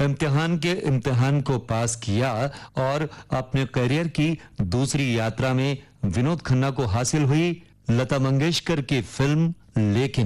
इम्तिहान को पास किया और अपने करियर की दूसरी यात्रा में विनोद खन्ना को हासिल हुई लता मंगेशकर की फिल्म लेकिन।